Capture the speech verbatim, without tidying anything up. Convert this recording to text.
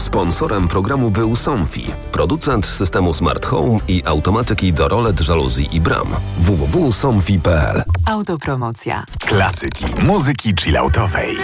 Sponsorem programu był Somfy, producent systemu Smart Home i automatyki do rolet, żaluzji i bram. w w w kropka somfy kropka p l. Autopromocja. Klasyki muzyki chilloutowej.